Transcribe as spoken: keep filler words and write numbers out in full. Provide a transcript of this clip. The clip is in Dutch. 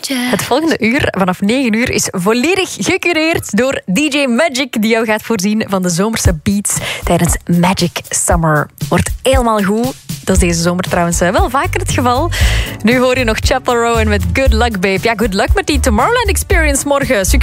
Het volgende uur, vanaf negen uur, is volledig gecureerd door D J Magic, die jou gaat voorzien van de zomerse beats tijdens Magic Summer. Wordt helemaal goed. Dat is deze zomer trouwens wel vaker het geval. Nu hoor je nog Chappell Roan met Good Luck Babe. Ja, good luck met die Tomorrowland Experience morgen. Succes!